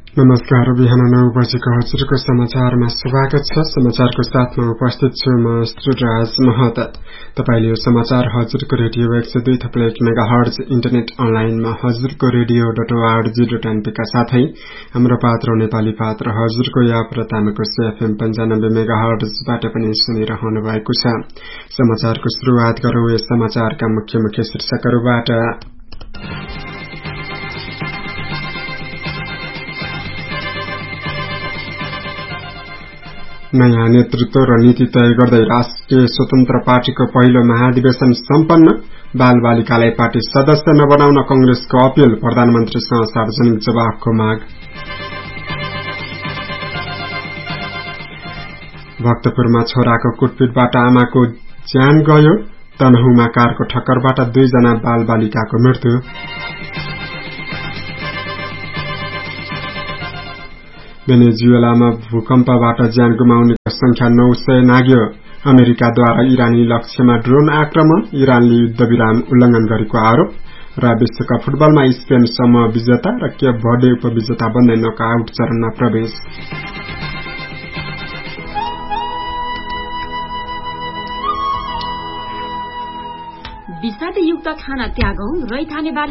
नमस्कार। बिहान 9 बजेको हजुरको समाचारमा स्वागत छ। समाचारको साथमा उपस्थित छु म श्रीराज महत। तपाईले यो समाचार हजुरको रेडियो 102.1 मेगाहर्ज इन्टरनेट अनलाइनमा हजुरको रेडियो.org.np का साथै हाम्रो पात्र नेपाली पात्र हजुरको याप र तामेको एफएम 95 मेगाहर्जबाट पनि सुनिरहनु भएको छ। समाचारको सुरुवात गरौं यस समाचारका मुख्य शीर्षकहरूबाट। नयाँ नेतृत्व र नीति तय गर्दै राष्ट्रिय स्वतन्त्र पार्टीको पहिलो महाधिवेशन सम्पन्न। बालबालिकालाई पार्टी सदस्य नबनाउन कंग्रेसको अपील, प्रधानमन्त्रीसँग सार्वजनिक जवाफको माग। भक्तपुरमा छोराको कुटपिटबाट आमाको ज्यान गयो। तनहुमा कारको ठक्करबाट 2 जना बालबालिकाको मृत्यु। भेनेजुएलामा भूकम्पबाट ज्यान गुमाउनेको संख्या 900 नाग्यो। अमेरिकाद्वारा इरानी लक्ष्यमा ड्रोन आक्रमण, इरानले युद्धविराम उल्लंघन गरेको आरोप। र विश्वकप फुटबलमा स्पेन समूह विजेता र केप भर्डे उपविजेता बन्दै नकआउट चरणमा प्रवेश। विषादयुक्त खाना त्यागौं, रैथाने बाली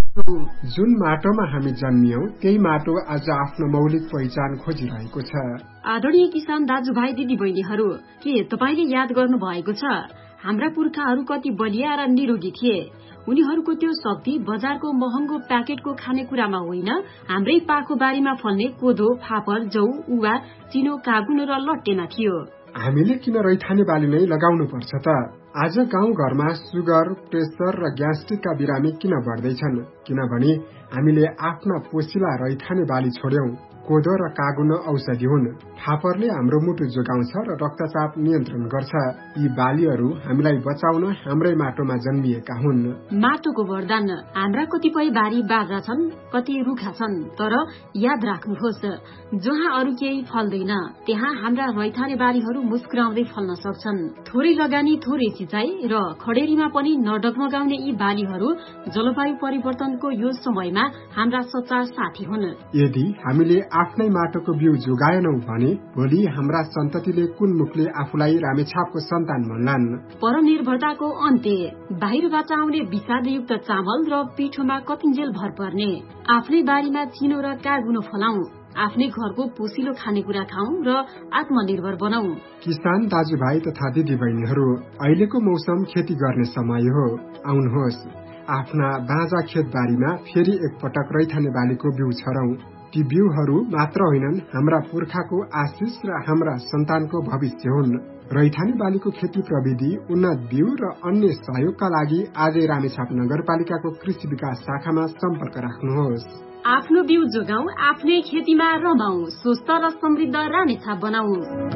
जुन माटोमा हामी जन्मियौं त्यही माटो आज आफ्नो मौलिक पहिचान खोजिरहेको छ। आदरणीय किसान दाजुभाइ दिदी बहिनीहरू, के तपाईले याद गर्नु भएको छ हाम्रा पुर्खाहरू कति बलिया र निरोगी थिए? उनीहरूको त्यो शक्ति बजारको महँगो प्याकेटको खानेकुरामा होइन, हाम्रै पाखो बारीमा फल्ने कोदो, फापर, जौ, उवा, चिनो, कागुनो र लट्टेमा थियो। हामीले किन रैथाने बाली नै लगाउनु पर्छ त? आज गाउँ घरमा सुगर, प्रेसर र ग्यास्ट्रिकका बिरामी किन बढ्दैछन्? किनभने हामीले आफ्ना पोसिला रैथाने बाली छोड्यौं। कोदो र कागुनो औषधि हुन्। फापरले हाम्रो मुटु जोगाउँछ र रक्तचाप नियन्त्रण गर्छ। यी बालीहरू हामीलाई बचाउन हाम्रै माटोमा जन्मिएका हुन्। माटोको वरदान। हाम्रा कतिपय बारी बाजा छन्, कति रुखा छन्, तर याद राख्नुहोस्, जहाँ अरू केही फल्दैन त्यहाँ हाम्रा रैथाने बारीहरू मुस्कुराउँदै फल्न सक्छन्। थोरै लगानी, थोरै सिंचाई र खडेरीमा पनि नडगमगाउने यी बालीहरू जलवायु परिवर्तनको यो समयमा हाम्रा सच्चा साथी हुन्। यदि हामीले आफ्नै माटोको बिउ जोगाएनौं भने भोलि हाम्रा सन्ततिले कुन मुखले आफूलाई रामेछापको सन्तान भन्लान्? परनिर्भरताको अन्त्य। बाहिरबाट आउने विषादयुक्त चामल र पिठोमा कतिन्जेल भर पर्ने। आफ्नै बारीमा चिनो र कागुनो फलाउँ, आफ्नै घरको पोसिलो खानेकुरा खाउँ र आत्मनिर्भर बनाऊ। किसान दाजुभाइ तथा दिदी बहिनीहरू, अहिलेको मौसम खेती गर्ने समय हो। आउनुहोस्, आफ्ना बाँझा खेतबारीमा फेरि एकपटक रैथाने बालीको बिउ छरौं। ती बिउहरू मात्र होइनन्, हाम्रा पुर्खाको आशिष र हाम्रा सन्तानको भविष्य हुन्। रैथाने बालीको खेती प्रविधि, उन्नत बिउ र अन्य सहयोगका लागि आजै रामेछाप नगरपालिकाको कृषि विकास शाखामा सम्पर्क राख्नुहोस्। आफ्नो बिउ जोगाऊ, आफ्नै खेतीमा रमाऊ, स्वस्थ र समृद्ध रामेछाप बनाऊ।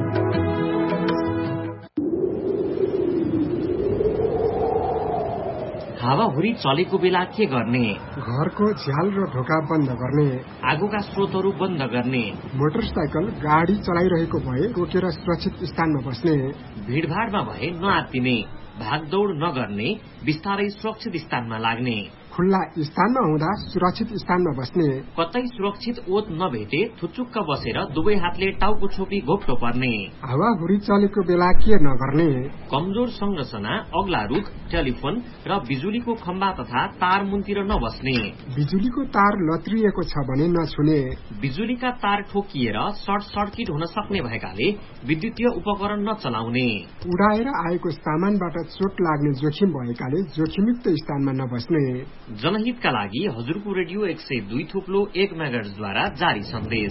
हावाहुरी चलेको बेला के गर्ने? घरको झ्याल र ढोका बन्द गर्ने, आगोका स्रोतहरू बन्द गर्ने, मोटरसाइकल गाडी चलाइरहेको भए रोकेर सुरक्षित स्थानमा बस्ने, भीड़भाड़मा भए नआत्तिने, भागदौड़ नगर्ने, बिस्तारै सुरक्षित स्थानमा लाग्ने, खुल्ला स्थानमा हुँदा सुरक्षित स्थानमा बस्ने, कतै सुरक्षित ओत नभेटे थुचुक्क बसेर दुवै हातले टाउको छोपी घोप्टो पर्ने, हावाहुरी चलेको बेला के नगर्ने, कमजोर संरचना, अग्ला रुख, टेलिफोन र बिजुलीको खम्बा तथा तार मुनतिर नबस्ने, बिजुलीको तार लत्रिएको छ भने नछुने, बिजुलीका तार ठोकिएर सर्ट सर्किट हुन सक्ने भएकाले विद्युतीय उपकरण नचलाउने, उडाएर आएको सामानबाट चोट लाग्ने जोखिम भएकाले जोखिमयुक्त स्थानमा नबस्ने। जनहितका लागि हजुरको रेडियो 102.1 मेगाहर्जद्वारा जारी सन्देश।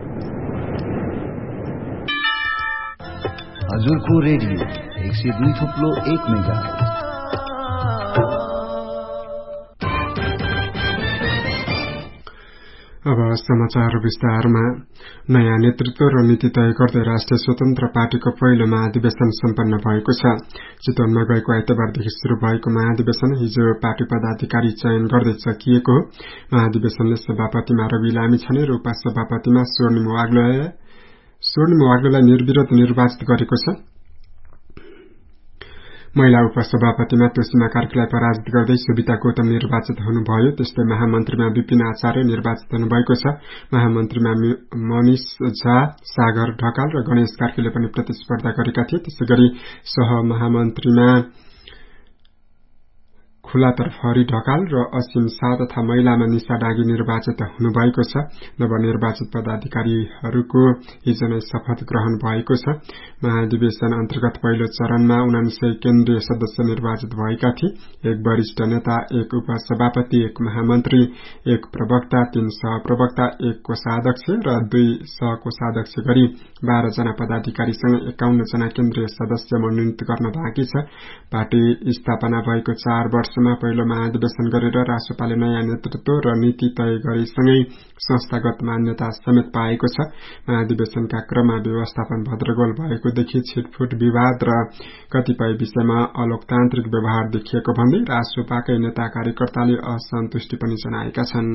हजुरको रेडियो 102.1 मेगाहर्ज। अब समाचार विस्तारमा। नयाँ नेतृत्व र नीति तय गर्दै राष्ट्रिय स्वतन्त्र पार्टीको पहिलो महाधिवेशन सम्पन्न भएको छ। चितवनमा गएको आइतबारदेखि शुरू भएको महाधिवेशन हिजो पार्टी पदाधिकारी चयन गर्दै सकिएको हो। महाधिवेशनले सभापतिमा रवि लामिछाने र उपसभापतिमा स्वर्णिम वाग्लेलाई निर्विरोध निर्वाचित गरेको छ। महिला उपसभापतिमा तुलसीमा कार्कीलाई पराजित गर्दै सुबिता गौतम निर्वाचित हुनुभयो। त्यस्तै महामन्त्रीमा विपिन आचार्य निर्वाचित हुनुभएको छ। महामन्त्रीमा मनिष झा, सागर ढकाल र गणेश कार्कीले पनि प्रतिस्पर्धा गरेका थिए। त्यसैगरी सहमहामन्त्रीमा खुलातर्फ हरि ढकाल र असीम शाह तथा महिलामा निशा डागी निर्वाचित हुनुभएको छ। नवनिर्वाचित पदाधिकारीहरूको हिजो नै शपथ ग्रहण भएको छ। महाधिवेशन अन्तर्गत पहिलो चरणमा 79 केन्द्रीय सदस्य निर्वाचित भएका थिए। एक वरिष्ठ नेता, एक उपसभापति, एक महामन्त्री, एक प्रवक्ता, 3 सहप्रवक्ता, एक कोषाध्यक्ष र 2 सहकोषाध्यक्ष गरी 12 जना पदाधिकारीसँग 51 जना केन्द्रीय सदस्य मनोनित गर्न बाँकी छ। पार्टी स्थापना भएको 4 वर्षमा पहिलो महाधिवेशन गरेर राष्ट्रपाले नयाँ नेतृत्व र नीति तय गरेसँगै संस्थागत मान्यता समेत पाएको छ। महाधिवेशनका क्रममा व्यवस्थापन भद्रगोल भएकोदेखि छिटफुट विवाद र कतिपय विषयमा अलोकतान्त्रिक व्यवहार देखिएको भन्दै राष्ट्रपाकै नेता कार्यकर्ताले असन्तुष्टि पनि जनाएका छन्।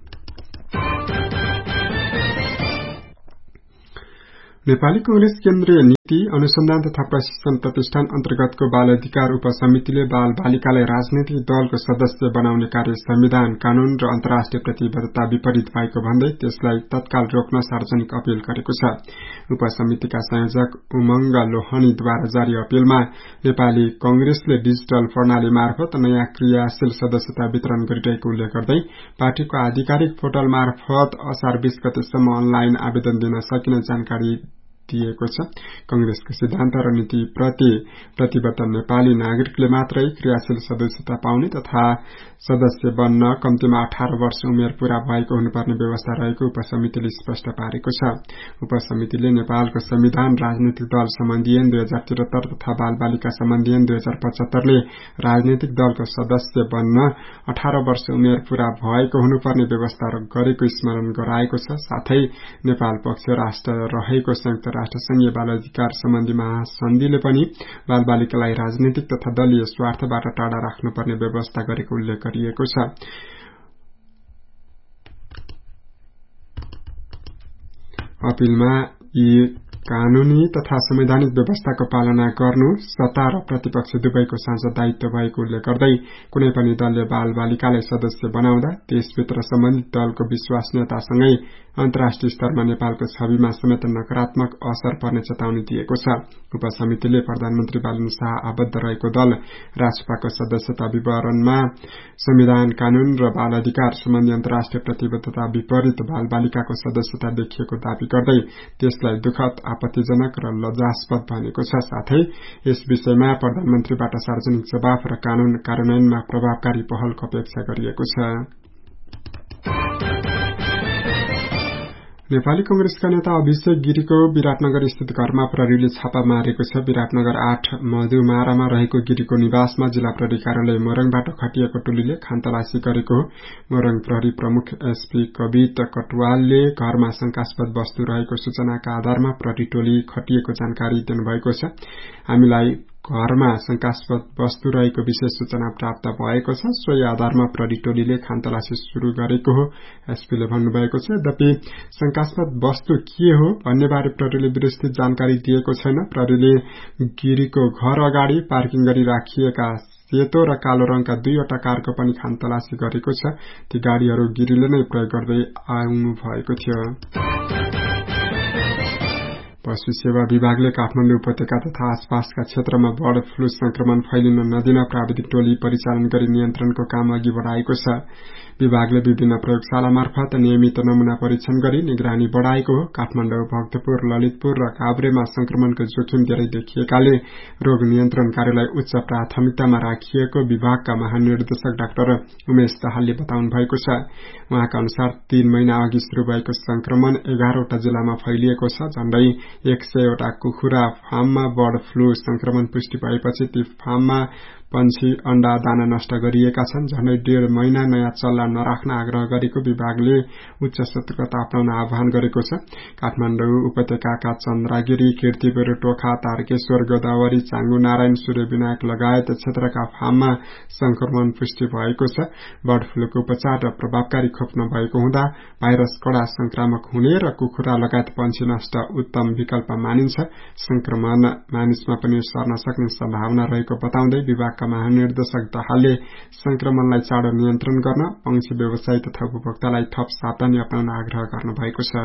नेपाली कांग्रेस केन्द्रीय नीति अनुसन्धान तथा प्रशिक्षण प्रतिष्ठान अन्तर्गतको बाल अधिकार उपसमितिले बाल बालिकालाई राजनैतिक दलको सदस्य बनाउने कार्य संविधान, कानून र अन्तर्राष्ट्रिय प्रतिबद्धता विपरीत भएको भन्दै त्यसलाई तत्काल रोक्न सार्वजनिक अपील गरेको छ। उपसमितिका संयोजक उमंग लोहनीद्वारा जारी अपीलमा नेपाली कांग्रेसले डिजिटल प्रणाली मार्फत नयाँ क्रियाशील सदस्यता वितरण गरिरहेको उल्लेख गर्दै पार्टीको आधिकारिक पोर्टल मार्फत असार 20 गतेसम्म अनलाइन आवेदन दिन सकिने जानकारी दिएको छ। कांग्रेसको सिद्धान्त र नीति प्रति प्रतिबद्ध नेपाली नागरिकले मात्रै क्रियाशील सदस्यता पाउने तथा सदस्य बन्न कम्तीमा 18 वर्ष उमेर पूरा भएको हुनुपर्ने व्यवस्था रहेको उपसमितिले स्पष्ट पारेको छ। उपसमितिले नेपालको संविधान, राजनीतिक दल सम्बन्धी ऐन 2073 तथा बाल बालिका सम्बन्धी ऐन 2075 ले राजनीतिक दलको सदस्य बन्न 18 वर्ष उमेर पूरा भएको हुनुपर्ने व्यवस्था गरेको स्मरण गराएको छ। साथै नेपाल पक्ष राष्ट्र रहेको संयुक्त राष्ट्रसंघीय बाल अधिकार सम्बन्धी महासन्धिले पनि बाल बालिकालाई राजनीतिक तथा दलीय स्वार्थबाट टाढा राख्नुपर्ने व्यवस्था गरेको उल्लेख गरिएको छ। अपीलमा यी कानूनी तथा संवैधानिक व्यवस्थाको पालना गर्नु सत्ता र प्रतिपक्ष दुवैको साझा दायित्व भएको उल्लेख गर्दै कुनै पनि दलले बाल बालिकालाई सदस्य बनाउँदा देशभित्र सम्बन्धित दलको विश्वसनीयतासँगै अन्तर्राष्ट्रिय स्तरमा नेपालको छविमा समेत नकारात्मक असर पर्ने चेतावनी दिएको छ। उपसमितिले प्रधानमन्त्री बालकृष्ण शाह आबद्ध रहेको दल राष्ट्रपाको सदस्यता विवरणमा संविधान, कानून र बाल अधिकार सम्बन्धी अन्तर्राष्ट्रिय प्रतिबद्धता विपरीत बाल बालिकाको सदस्यता देखिएको दावी गर्दै त्यसलाई दुःखद, आपत्तिजनक र लज्जास्पद भनेको छ। साथै यस विषयमा प्रधानमन्त्रीबाट सार्वजनिक जवाफ र कानून कार्यान्वयनमा प्रभावकारी पहलको अपेक्षा गरिएको छ। नेपाली कांग्रेसका नेता अभिषेक गिरीको विराटनगर स्थित घरमा प्रहरीले छापा मारेको छ। विराटनगर 8 मधुमारामा रहेको गिरीको निवासमा जिल्ला प्रहरी कार्यालय मोरङबाट खटिएको टोलीले खानतलासी गरेको हो। मोरङ प्रहरी प्रमुख एसपी कवित कटवालले घरमा शंकास्पद वस्तु रहेको सूचनाका आधारमा प्रहरी टोली खटिएको जानकारी दिनुभएको छ। हामीलाई घरमा शंकास्पद वस्तु रहेको विशेष सूचना प्राप्त भएको छ। सोही आधारमा प्रहरी टोलीले खानतलासी शुरू गरेको हो एसपीले भन्नुभएको छ। यद्यपि शंकास्पद वस्तु के हो भन्ने बारे प्रहरीले विस्तृत जानकारी दिएको छैन। प्रहरीले गिरीको घर अगाडि पार्किङ गरी राखिएका सेतो र कालो रंगका 2वटा कारको पनि खानतलासी गरेको छ। ती गाड़ीहरू गिरीले नै प्रयोग गर्दै आउनु भएको थियो। पशु सेवा विभागले काठमाडौँ उपत्यका तथा आसपासका क्षेत्रमा बर्ड फ्लू संक्रमण फैलिन नदिन प्राविधिक टोली परिचालन गरी नियन्त्रणको काम अघि बढ़ाएको छ। विभागले विभिन्न प्रयोगशाला मार्फत नियमित नमूना परीक्षण गरी निगरानी बढ़ाएको हो। काठमाडौँ, भक्तपुर, ललितपुर र काभ्रेमा संक्रमणको जोखिम धेरै देखिएकाले रोग नियन्त्रण कार्यलाई उच्च प्राथमिकतामा राखिएको विभागका महानिर्देशक डाक्टर उमेश दाहालले बताउनु भएको छ। उहाँका अनुसार 3 महिना अघि शुरू भएको संक्रमण 11वटा जिल्लामा फैलिएको छ। झण्डै 100वटा कुखुरा फार्ममा बर्ड फ्लू संक्रमण पुष्टि भएपछि ती फार्ममा पंक्षी अण्डा दाना नष्ट गरिएका छन्। झण्डै 1.5 महिना नयाँ चल्ला नराख्न आग्रह गरेको विभागले उच्च सतर्कता अपनाउन आह्वान गरेको छ। काठमाडौँ उपत्यकाका चन्द्रगिरी, कीर्तिपुर, टोखा, तारकेश्वर, गोदावरी, चाङ्गु, नारायण, सूर्यविनायक लगायत क्षेत्रका फार्ममा संक्रमण पुष्टि भएको छ। बर्ड फ्लूको उपचार र प्रभावकारी खोप नभएको हुँदा भाइरस कडा संक्रामक हुने र कुखुरा लगायत पंक्षी नष्ट उत्तम विकल्प मानिन्छ। संक्रमण मानिसमा पनि सर्न सक्ने सम्भावना रहेको बताउँदै विभागका महानिर्देशक दाहालले संक्रमणलाई चाँडो नियन्त्रण गर्न पंक्षी व्यवसायी तथा उपभोक्तालाई थप सावधानी अपनाउन आग्रह गर्नु भएको छ।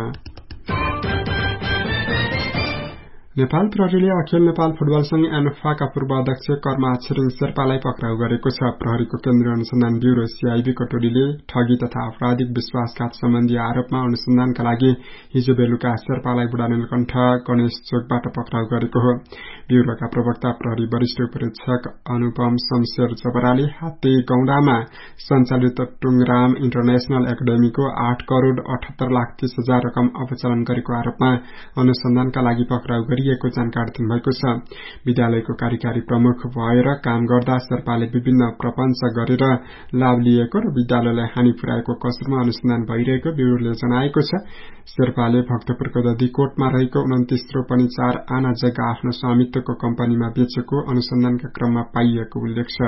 नेपाल प्रहरीले अखिल नेपाल फुटबल संघ एनफाका पूर्व अध्यक्ष कर्मा छिरिङ शेर्पालाई पक्राउ गरेको छ। प्रहरीको केन्द्रीय अनुसन्धान ब्यूरो सीआईबीको टोलीले ठगी तथा आपराधिक विश्वासघात सम्बन्धी आरोपमा अनुसन्धानका लागि हिजो बेलुका शेर्पालाई बुढानीलकण्ठ गणेश चोकबाट पक्राउ गरेको हो। ब्यूरोका प्रवक्ता प्रहरी वरिष्ठ उपरीक्षक अनुपम शमशेर जबराले हात्तीगौडामा सञ्चालित टुङराम इन्टरनेशनल एकाडेमीको 8 करोड़ 78 लाख 30 हजार रकम अपचलन गरेको आरोपमा अनुसन्धानका लागि पक्राउ गरिएको जानकारी दिनुभएको छ। विद्यालयको कार्यकारी प्रमुख भएर काम गर्दा शेर्पाले विभिन्न प्रपञ्च गरेर लाभ लिएको र विद्यालयलाई हानि पुर्याएको कसरमा अनुसन्धान भइरहेको ब्यूरोले जनाएको छ। शेर्पाले भक्तपुरको दधिकोटमा रहेको 29 रोपनी 4 आना जग्गा आफ्नो स्वामित्वको कम्पनीमा बेचेको अनुसन्धानका क्रममा पाइएको उल्लेख छ।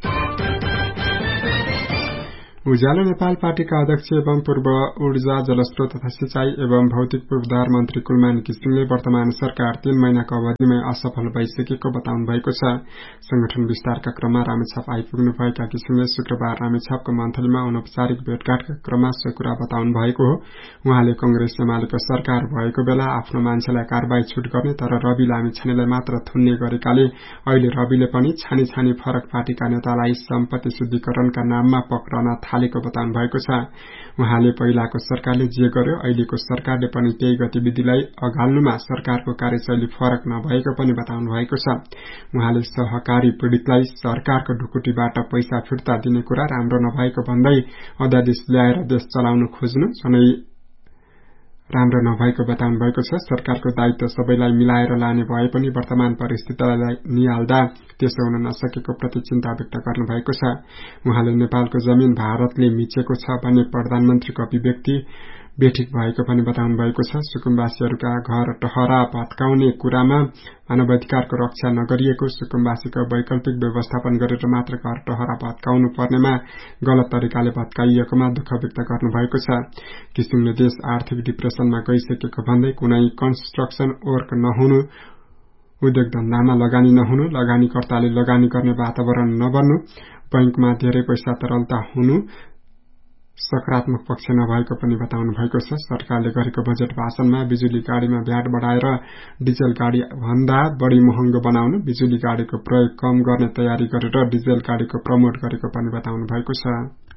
उज्यालो नेपाल पार्टीका अध्यक्ष एवं पूर्व ऊर्जा जलस्रोत तथा सिंचाई एवं भौतिक पूर्वाधार मन्त्री कुलमान घिसिङले वर्तमान सरकार 3 महिनाको अवधिमै असफल भइसकेको बताउनु भएको छ। संगठन विस्तारका क्रममा रामेछाप आइपुग्नु भएका घिसिङले शुक्रबार रामेछापको मन्थलीमा अनौपचारिक भेटघाटका क्रममा सो कुरा बताउनु भएको हो। उहाँले कंग्रेस एमालेको सरकार भएको बेला आफ्नो मान्छेलाई कारबाही छुट गर्ने तर रवि लामिछानेलाई मात्र थुन्ने गरेकाले अहिले रविले पनि छानी फरक पार्टीका नेतालाई सम्पत्ति शुद्धिकरणका नाममा पक्रन थालेको बताउनु भएको छ। उहाँले पहिलाको सरकारले जे गर्यो अहिलेको सरकारले पनि त्यही गतिविधिलाई अगाल्नुमा सरकारको कार्यशैली फरक नभएको पनि बताउनु भएको छ। उहाँले सहकारी पीड़ितलाई सरकारको ढुकुटीबाट पैसा फिर्ता दिने कुरा राम्रो नभएको भन्दै अध्यादेश ल्याएर देश चलाउन खोज्नु सनै राम्रो नभएको बताउनु भएको छ। सरकारको दायित्व सबैलाई मिलाएर लाने भए पनि वर्तमान परिस्थितिलाई निहाल्दा त्यसो हुन नसकेको प्रति चिन्ता व्यक्त गर्नु भएको छ। उहाँले नेपालको जमिन भारतले मिचेको छ भन्ने प्रधानमन्त्रीको अभिव्यक्ति बेठिक भएको पनि बताउनु भएको छ। सुकुम्बासीहरूका घर टहरा भत्काउने कुरामा मानवाधिकारको रक्षा नगरिएको, सुकुम्बासीको वैकल्पिक व्यवस्थापन गरेर मात्र घर टहरा भत्काउनु पर्नेमा गलत तरिकाले भत्काइएकोमा दुःख व्यक्त गर्नु भएको छ। किसिमले देश आर्थिक डिप्रेसनमा गइसकेको भन्दै कुनै कन्स्ट्रक्सन वर्क नहुनु, उद्योग धन्दामा लगानी नहुनु, लगानीकर्ताले लगानी गर्ने वातावरण नबन्नु, बैंकमा धेरै पैसा तरलता हुनु सकारात्मक पक्ष नभएको पनि बताउनु भएको छ। सरकारले गरेको बजेट भाषणमा बिजुली गाड़ीमा भ्याट बढ़ाएर डिजेल गाड़ी भन्दा बढ़ी महँगो बनाउनु, बिजुली गाड़ीको प्रयोग कम गर्ने तयारी गरेर डिजेल गाड़ीको प्रमोट गरेको पनि बताउनु भएको छ।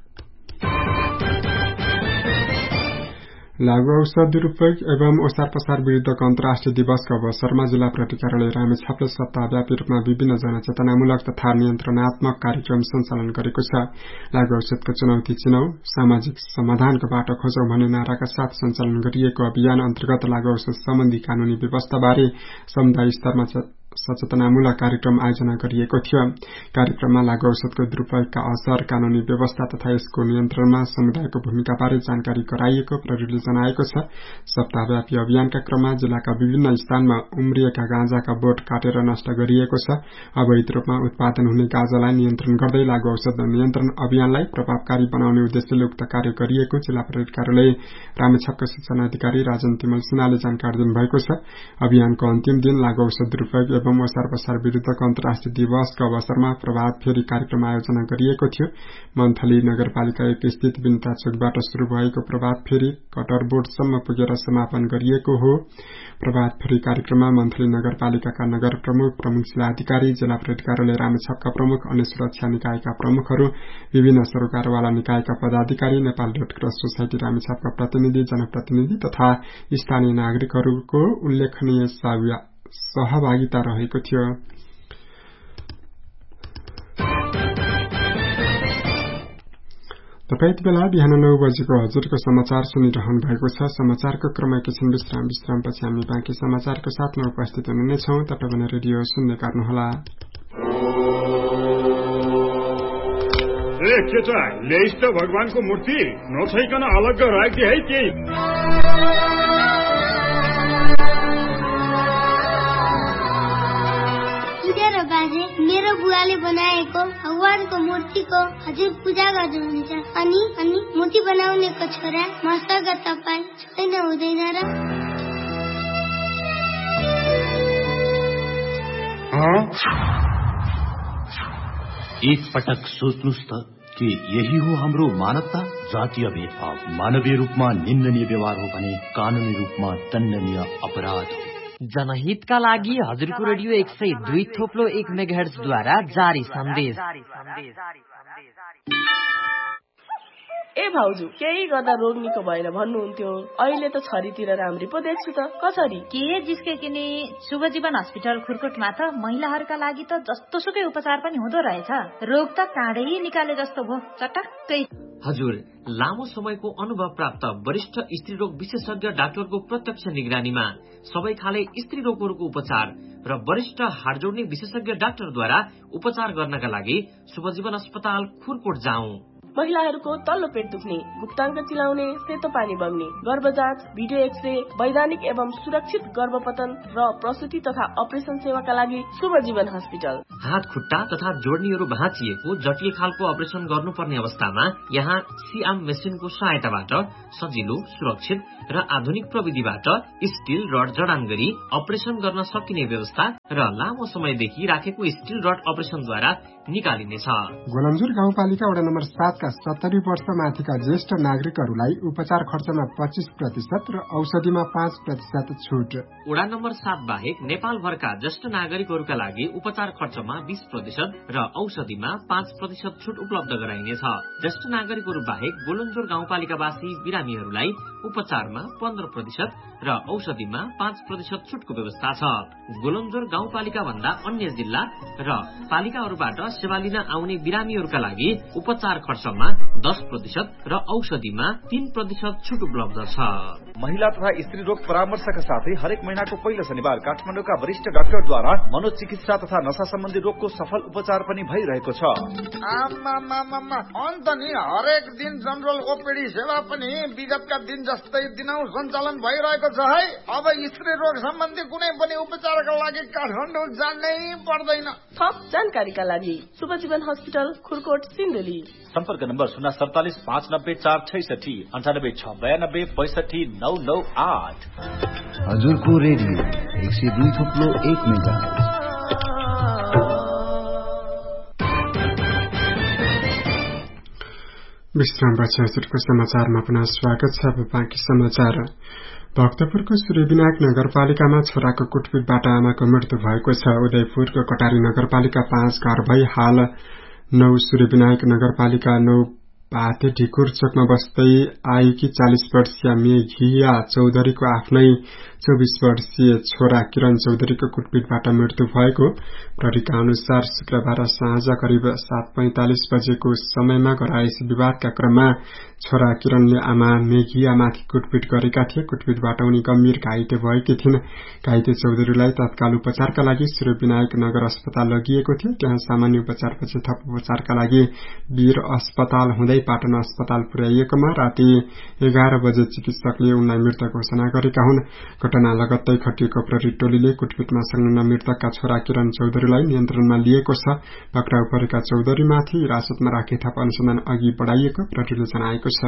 लागू औषध दुरूपयोग एवं ओसार पसार विरूद्धको अन्तर्राष्ट्रिय दिवसको अवसरमा जिल्ला प्रहरी कार्यालय रामेछापले सप्ताहव्यापी रूपमा विभिन्न जनचेतनामूलक तथा नियन्त्रणात्मक कार्यक्रम सञ्चालन गरेको छ। लागू औषधको चुनौती चिनौ, सामाजिक समाधानको बाटो खोजौं भन्ने नाराका साथ सञ्चालन गरिएको अभियान अन्तर्गत लागू औषध सम्बन्धी कानूनी व्यवस्थाबारे समुदाय स्तरमा सचेतनामूलक कार्यक्रम आयोजना गरिएको थियो। कार्यक्रममा लागू औषधको दुरूपयोगका असर, कानूनी व्यवस्था तथा यसको नियन्त्रणमा समुदायको भूमिकाबारे जानकारी गराइएको प्रहरीले जनाएको छ। सप्ताहव्यापी अभियानका क्रममा जिल्लाका विभिन्न स्थानमा उम्रिएका गाँजाका बोट काटेर नष्ट गरिएको छ। अवैध रूपमा उत्पादन हुने गाँजालाई नियन्त्रण गर्दै लागू औषध नियन्त्रण अभियानलाई प्रभावकारी बनाउने उद्देश्यले उक्त कार्य गरिएको जिल्ला प्रहरी कार्यालय रामेछापका सूचना अधिकारी राजन तिमल सिन्हाले जानकारी दिनुभएको छ। अभियानको अन्तिम दिन लागू औषध दुरूपयोग एवं ओसार पसार विरूद्धको अन्तर्राष्ट्रिय दिवसको अवसरमा प्रभात फेरी कार्यक्रम आयोजना गरिएको थियो। मन्थली नगरपालिका 1 स्थित विनता चोकबाट शुरू भएको प्रभात फेरी कटरबोर्डसम्म पुगेर समापन गरिएको हो। प्रभात फेरी कार्यक्रममा मन्थली नगरपालिकाका नगर प्रमुख, प्रमुख जिल्ला अधिकारी, जिल्ला प्रहरी कार्यालय रामेछापका प्रमुख, अन्य सुरक्षा निकायका प्रमुखहरू, विभिन्न सरोकारवाला निकायका पदाधिकारी, नेपाल रेड क्रस सोसाइटी रामेछापका प्रतिनिधि, जनप्रतिनिधि तथा स्थानीय नागरिकहरूको उल्लेखनीय सहभागिता रहेको थियो। तपाईँ यति बेला बिहान 9 बजेको हजुरको समाचार सुनिरहनु भएको छ। समाचारको क्रम एकैछिन विश्रामपछि हामी बाँकी समाचारको साथमा उपस्थित हुने नै छौं। तपाईँ भने रेडियो सुन्दै गर्नुहोला। अरे केटा ल्याइस् त भगवानको मूर्ति नछैकन अलग्ग राखी है केही। बाजे मेरो बुवाले बनाएको भगवानको मूर्तिको हजुर पूजा गर्नुहुन्छ अनि मूर्ति बनाउनेको छोरा मसँग तपाईँ छैन हुँदैन र? एक पटक सोच्नुस् त कि यही हो हाम्रो मानवता। जातीय भेदभाव मानवीय रूपमा निन्दनीय व्यवहार हो भने कानूनी रूपमा दण्डनीय अपराध हो। जनहितका लागि हजुरको रेडियो 102.1 मेगाहर्ज द्वारा जारी सन्देश। ए भाउजू केही गर्दा रोग निको भएन भन्नुहुन्थ्यो, अहिले त छरीतिर राम्री पो देख्छु त। कसरी के जिस्केकिने शुभ जीवन हस्पिटल खुरकोटमा त महिलाहरूका लागि त जस्तो सुकै उपचार पनि हुँदो रहेछ। रोग त काँडै निकाले जस्तो भो चटक्कै। हजुर, लामो समयको अनुभव प्राप्त वरिष्ठ स्त्री रोग विशेषज्ञ डाक्टरको प्रत्यक्ष निगरानीमा सबै खाले स्त्री रोगहरूको उपचार र वरिष्ठ हाड जोड्ने विशेषज्ञ डाक्टरद्वारा उपचार गर्नका लागि शुभजीवन अस्पताल खुरकोट जाउँ। महिलाहरूको तल्लो पेट दुख्ने, गुप्ताङ्ग चिलाउने, सेतो पानी बग्ने, गर्भजाँच, भिडियो एक्सरे, वैधानिक एवं सुरक्षित गर्भपतन र प्रसुति तथा अपरेसन सेवाका लागि शुभजीवन हस्पिटल। हात खुट्टा तथा जोड्नीहरू भाँचिएको जटिल खालको अपरेसन गर्नुपर्ने अवस्थामा यहाँ सिआम मेसिनको सहायताबाट सजिलो, सुरक्षित र आधुनिक प्रविधिबाट स्टील रड जडान गरी अपरेसन गर्न सकिने व्यवस्था र लामो समयदेखि राखेको स्टील रड अपरेसनद्वारा निकालिनेछ। गोलन्जुर गाउँपालिका वडा नम्बर 7 का 70 वर्ष माथिका ज्येष्ठ नागरिकहरूलाई उपचार खर्चमा 25% र औषधिमा 5% छुट। वडा नम्बर 7 बाहेक नेपालभरका ज्येष्ठ नागरिकहरूका लागि उपचार खर्चमा 20% र औषधिमा 5% छुट उपलब्ध गराइनेछ। ज्येष्ठ नागरिकहरू बाहेक गोलन्जुर गाउँपालिकावासी बिरामीहरूलाई उपचारमा 15% र औषधिमा 5% छुटको व्यवस्था छ। गोलन्जुर गाउँपालिका भन्दा अन्य जिल्ला र पालिकाहरूबाट सेवा लिन आउने बिरामीहरूका लागि उपचार खर्चमा 10% र औषधिमा 3% छुट उपलब्ध छ। महिला तथा स्त्री रोग परामर्शका साथै हरेक महिनाको पहिलो शनिबार काठमाडौँका वरिष्ठ डाक्टरद्वारा मनोचिकित्सा तथा नशा सम्बन्धी रोगको सफल उपचार पनि भइरहेको छ। अन्त नि हरेक दिन जनरल ओपीडी सेवा पनि विगतका दिन जस्तै दिनौ सञ्चालन भइरहेको छ है। अब स्त्री रोग सम्बन्धी कुनै पनि उपचारका लागि काठमाडौँ जानै पर्दैन। थप जानकारीका लागि शुभजीवन हस्पिटल खुरकोट सिन्धुली। सम्पर्क नम्बर 047 590 466 98 692 65 998। हजुरको रेडियो 102.1 मेगाहर्ज। विश्रामपछि हजुरको समाचारमा पुनः स्वागत छ। बाँकी समाचार। भक्तपुरको सूर्यविनायक नगरपालिकामा छोराको कुटपिटबाट आमाको मृत्यु भएको छ। उदयपुरको कटारी नगरपालिका 5 घर भई हाल 9 सूर्यविनायक नगरपालिका 9 भाते ढिकुर चोकमा बस्दै आएकी 40 वर्षीय मेघिया चौधरीको आफ्नै 24 वर्षीय छोरा किरण चौधरीको कुटपिटबाट मृत्यु भएको प्रहरीका अनुसार शुक्रबार साँझ करिब 7:45 बजेको समयमा गराइस विवादका क्रममा छोरा किरणले आमा मेघियामाथि कुटपिट गरेका थिए। कुटपिटबाट उनी गम्भीर घाइते भएकी थिइन्। घाइते चौधरीलाई तत्काल उपचारका लागि सूर्यविनायक नगर अस्पताल लगिएको थियो। त्यहाँ सामान्य उपचारपछि थप उपचारका लागि वीर अस्पताल हुँदै पाटन अस्पताल पुर्याइएकोमा राति 11 बजे चिकित्सकले उनलाई मृत घोषणा गरेका हुन्। घटना लगत्तै खटिएको प्रहरी टोलीले कुटपिटमा संलग्न मृतकका छोरा किरण चौधरीलाई नियन्त्रणमा लिएको छ। पक्राउ परेका चौधरीमाथि हिरासतमा राखी थप अनुसन्धान अघि बढाइएको प्रहरीले जनाएको छ।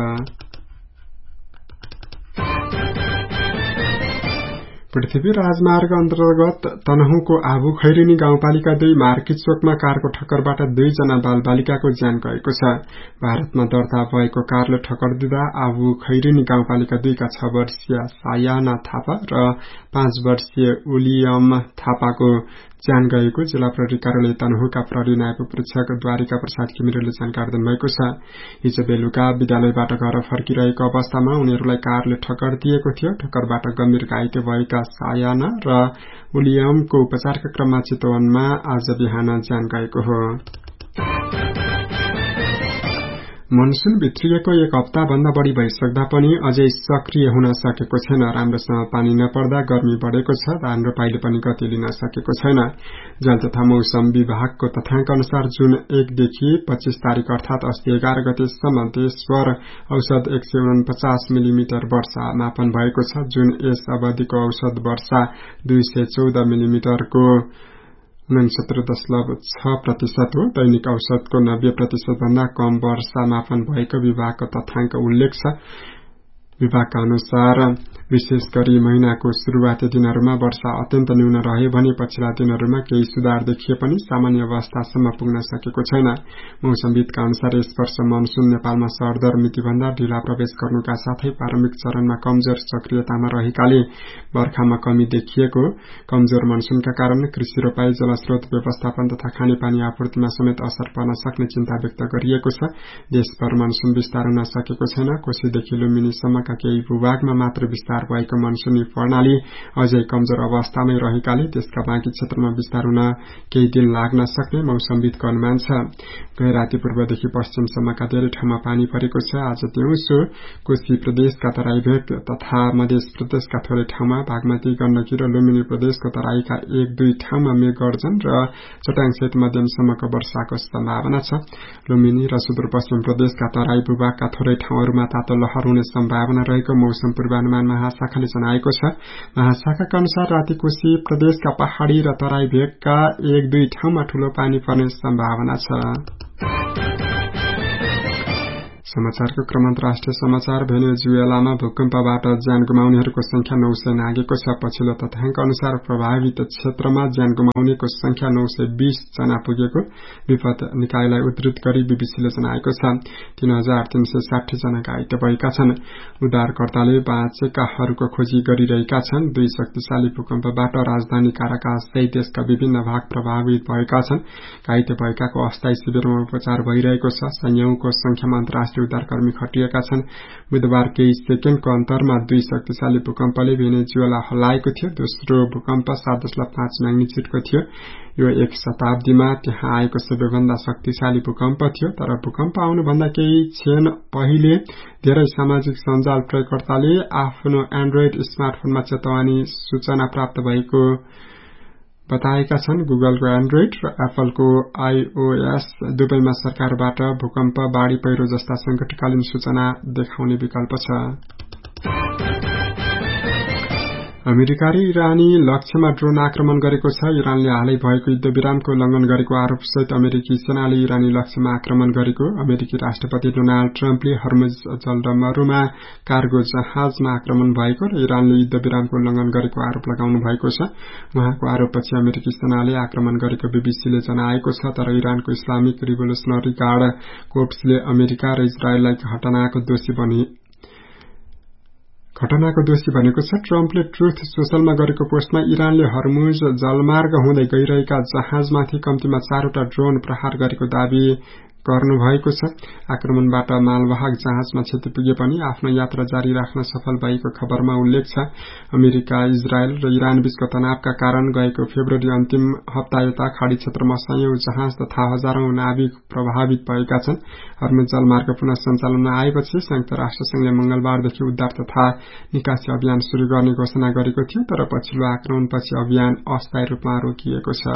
पृथ्वी राजमार्ग अन्तर्गत तनहुँको आबु खैरेनी गाउँपालिका 2 मार्की चोकमा कारको ठक्करबाट 2 जना बालबालिकाको ज्यान गएको छ। भारतमा दर्ता भएको कारले ठक्कर दिँदा आबु खैरेनी गाउँपालिका 2 का 6 वर्षीय सायाना थापा र 5 वर्षीय उलियम थापाको ज्यान गएको जिल्ला प्रहरी कार्यालय तनहुँका प्रहरी नायब परीक्षक द्वारिका प्रसाद किमिरेले जानकारी दिनुभएको छ। हिजो बेलुका विद्यालयबाट घर फर्किरहेको अवस्थामा उनीहरूलाई कारले ठक्कर दिएको थियो। ठक्करबाट गम्भीर घाइते भएका सायाना र उलियमको उपचारका क्रममा चितवनमा आज बिहान ज्यान गएको हो। मनसून भित्रिएको 1 हप्ता भन्दा बढी भइसक्दा पनि अझै सक्रिय हुन सकेको छैन। राम्रोसँग पानी नपर्दा गर्मी बढेको छ। धान रोपाइले पनि गति लिन सकेको छैन। जल तथा मौसम विभागको तथ्याङ्क अनुसार जुन 1 देखि 25 तारिक अर्थात अस्ति 11 गतेसम्म देशभर औसत 149 मिलिमिटर वर्षा मापन भएको छ। जुन यस अवधिको औसत वर्षा 214 मिलिमिटरको 69.6% हो। दैनिक औसतको 90% भन्दा कम वर्षा मापन भएको विभागको तथ्याङ्क उल्लेख छ। विभागका अनुसार विशेष गरी महिनाको शुरूआती दिनहरूमा वर्षा अत्यन्त न्यून रह्यो भने पछिल्ला दिनहरूमा केही सुधार देखिए पनि सामान्य अवस्थासम्म पुग्न सकेको छैन। मौसमविदका अनुसार यस वर्ष मनसून नेपालमा सरदर मितिभन्दा ढिला प्रवेश गर्नुका साथै प्रारम्भिक चरणमा कमजोर सक्रियतामा रहेकाले बर्खामा कमी देखिएको। कमजोर मनसूनका कारण कृषि रोपाई, जलस्रोत व्यवस्थापन तथा खानेपानी आपूर्तिमा समेत असर पर्न सक्ने चिन्ता व्यक्त गरिएको छ। देशभर मनसून विस्तार हुन सकेको छैन। कोशीदेखि लुम्बिनीसम्मका केही भूभागमा मात्र विस्तार भएको मनसूनी प्रणाली अझै कमजोर अवस्थामै रहेकाले देशका बाँकी क्षेत्रमा विस्तार हुन केही दिन लाग्न सक्ने मौसमविदको अनुमान छ। गए राति पूर्वदेखि पश्चिमसम्मका धेरै ठाउँमा पानी परेको छ। आज दिउँसो कोशी प्रदेशका तराई भेग तथा मध्य प्रदेशका थोरै ठाउँमा, बागमती, गण्डकी र लुम्बिनी प्रदेशको तराईका 1-2 ठाउँमा मेघगर्जन र चट्याङसहित मध्यमसम्मको वर्षाको सम्भावना छ। लुम्बिनी र सुदूरपश्चिम प्रदेशका तराई भूभागका थोरै ठाउँहरूमा तातो लहर हुने सम्भावना रहेको मौसम पूर्वानुमान महाशाखाले जनाएको छ। महाशाखाका अनुसार राति कोशी प्रदेशका पहाड़ी र तराई भेगका 1-2 ठाउँमा ठूलो पानी पर्ने सम्भावना छ। समाचारको क्रम अन्तर्राष्ट्रिय समाचार। भेनेजुएलामा भूकम्पबाट ज्यान गुमाउनेहरूको संख्या 900 नागेको छ। पछिल्लो तथ्याङ्क अनुसार प्रभावित क्षेत्रमा ज्यान गुमाउनेको संख्या 920 जना पुगेको विपद निकायलाई उद्धृत गरी बीबीसीले जनाएको छ। 3360 जना घाइते भएका छन्। उद्धारकर्ताले बाँचेकाहरूको खोजी गरिरहेका छन्। 2 शक्तिशाली भूकम्पबाट राजधानी काराकास सहित देशका विभिन्न भाग प्रभावित भएका छन्। घाइते भएकाको अस्थायी शिविरमा उपचार भइरहेको छ। सयौंको संख्यामा अन्तर्राष्ट्रिय उद्धारकर्मी खटिएका छन्। बुधबार केही सेकेन्डको अन्तरमा 2 शक्तिशाली भूकम्पले भेनेजुएला हल्लाएको थियो। दोस्रो भूकम्प 7.5 म्याग्निट्युडको थियो। यो 1 शताब्दीमा त्यहाँ आएको सबैभन्दा शक्तिशाली भूकम्प थियो। तर भूकम्प आउनुभन्दा केही क्षण पहिले धेरै सामाजिक सञ्जाल प्रयोगकर्ताले आफ्नो एन्ड्रोइड स्मार्टफोनमा चेतावनी सूचना प्राप्त भएको बताएका छन्। गुगलको एन्ड्रोइड र एप्पलको iOS दुवैमा सरकारबाट भूकम्प, बाढ़ी पहिरो जस्ता संकटकालीन सूचना देखाउने विकल्प छ। अमेरिकाले इरानी लक्ष्यमा ड्रोन आक्रमण गरेको छ। इरानले हालै भएको युद्धविरामको उल्लंघन गरेको आरोपसहित अमेरिकी सेनाले इरानी लक्ष्यमा आक्रमण गरेको। अमेरिकी राष्ट्रपति डोनाल्ड ट्रम्पले हर्मुज जलडमरूमा कार्गो जहाजमा आक्रमण भएको र इरानले युद्धविरामको उल्लंघन गरेको आरोप लगाउनु भएको छ। उहाँको आरोपपछि अमेरिकी सेनाले आक्रमण गरेको बीबीसीले जनाएको छ। तर इरानको इस्लामिक रिभोल्युसनरी गार्ड कोर्प्सले अमेरिका र इजरायललाई घटनाको दोषी भनेको छ। ट्रम्पले ट्रुथ सोशलमा गरेको पोस्टमा इरानले हर्मुज जलमार्ग हुँदै गइरहेका जहाजमाथि कम्तीमा 4वटा ड्रोन प्रहार गरेको दावी गर्नुभएको छ। आक्रमणबाट मालवाहक जहाजमा क्षति पुगे पनि आफ्नो यात्रा जारी राख्न सफल भएको खबरमा उल्लेख छ। अमेरिका, इजरायल र इरान बीचको तनावका कारण गएको फेब्रुअरी अन्तिम हप्ता यता खाड़ी क्षेत्रमा सयौं जहाज तथा हजारौं नाविक प्रभावित भएका छन्। हर्मुज जलमार्ग पुनः सञ्चालनमा आएपछि संयुक्त राष्ट्रसंघले मंगलबारदेखि उद्धार तथा निकासी अभियान शुरू गर्ने घोषणा गरेको थियो। तर पछिल्लो आक्रमणपछि अभियान अस्थायी रूपमा रोकिएको छ।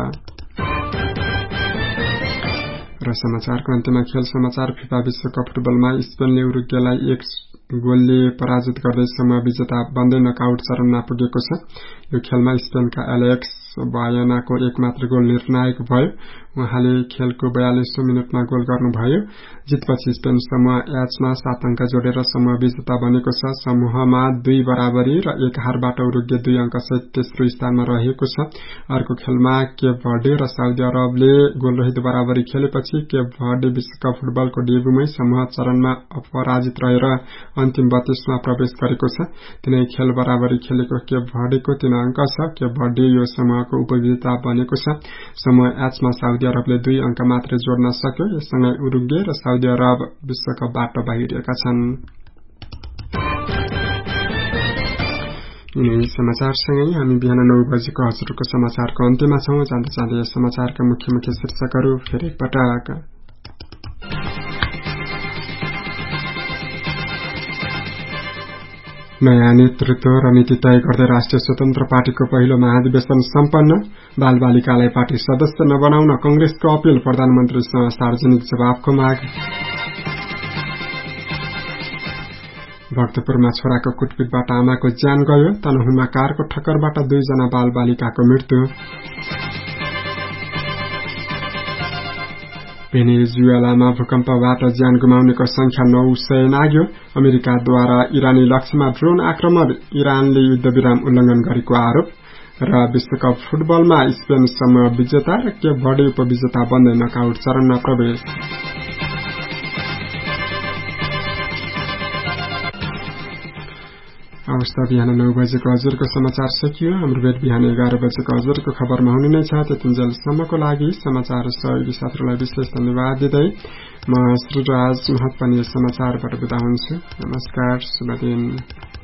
र समाचारको अन्त्यमा खेल समाचार। फिफा विश्वकप फुटबलमा स्पेनले उरुग्वेलाई 1 गोलले पराजित गर्दै समूह विजेता बन्दै नकआउट चरणमा पुगेको छ। यो खेलमा स्पेनका एलेक्स बायनाको एकमात्र गोल निर्णायक भयो। उहाँले खेलको 42औं मिनेटमा गोल गर्नुभयो। जितपछि स्पेन समूह एचमा 7 अंक जोडेर समूह विजेता बनेको छ। समूहमा 2 बराबरी र 1 हारबाट उरुग्वे 2 अंकसहित तेस्रो स्थानमा रहेको छ। अर्को खेलमा केप भर्डे र साउदी अरबले गोलरहित बराबरी खेलेपछि केप भर्डे विश्वकप फुटबलको डेब्यूमै समूह चरणमा अपराजित रहेर अन्तिम 32मा प्रवेश गरेको छ। तिनै खेल बराबरी खेलेको केप भर्डेको 3 अंक छ। केप भर्डे यो समूहको उपविजेता बनेको छ। समूह एचमा साउदी अरबले 2 अंक मात्रै जोड्न सक्यो। यससँगै उरुग्वे र साउदी अरब विश्वकपबाट बाहिरिएका छन्। यिनै समाचारसँगै हामी बिहान 9 बजेको हजुरको समाचारको अन्त्यमा छौं। जाँदा जाँदै समाचारका मुख्य शीर्षकहरू फेरि एकपटक। नयाँ नेतृत्व र नीति तय गर्दै राष्ट्रिय स्वतन्त्र पार्टीको पहिलो महाधिवेशन सम्पन्न। बालबालिकालाई पार्टी सदस्य नबनाउन कंग्रेसको अपील, प्रधानमन्त्रीसँग सार्वजनिक जवाफको माग। भक्तपुरमा छोराको कुटपिटबाट आमाको ज्यान गयो। तनहुँमा कारको ठक्करबाट 2 जना बालबालिकाको मृत्यु। भेनेजुएलामा भूकम्पबाट ज्यान गुमाउनेको संख्या 900 नाग्यो। अमेरिकाद्वारा इरानी लक्ष्यमा ड्रोन आक्रमण, इरानले युद्धविराम उल्लंघन गरेको आरोप। र विश्वकप फुटबलमा स्पेन समूह विजेता र केप भर्डे उपविजेता बन्दै नकआउट चरणमा प्रवेश। अवस्था बिहान 9 बजेको हजुरको समाचार सकियो। हाम्रो भेट बिहान 11 बजेको हजुरको खबरमा हुने नै छ। त्यतिन्जेलसम्मको लागि समाचार सहयोगी साथीहरूलाई विशेष धन्यवाद दिँदै म श्रीराज महत पनि समाचारबाट बिदा हुन्छु। नमस्कार, शुभ दिन।